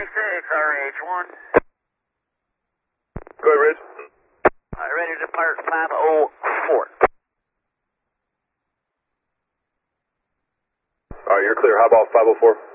RH1. Go ahead, Rich. Ready to depart 504. Alright, you're clear. How about 504?